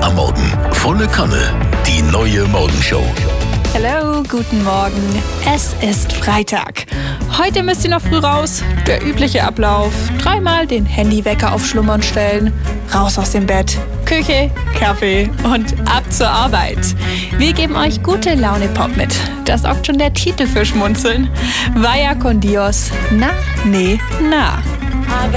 am Morgen. Volle Kanne. Die neue Morgenshow. Hallo, guten Morgen. Es ist Freitag. Heute müsst ihr noch früh raus. Der übliche Ablauf. 3-mal den Handywecker auf Schlummern stellen. Raus aus dem Bett. Küche, Kaffee und ab zur Arbeit. Wir geben euch gute Laune-Pop mit. Das sorgt schon der Titel für Schmunzeln. Vaya con Dios. Na, nee, na.